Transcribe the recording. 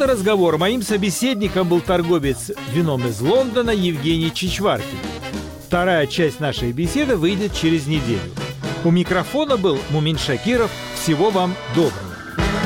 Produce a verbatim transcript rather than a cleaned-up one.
это разговор. Моим собеседником был торговец вином из Лондона Евгений Чичваркин. Вторая часть нашей беседы выйдет через неделю. У микрофона был Мумин Шакиров. Всего вам доброго.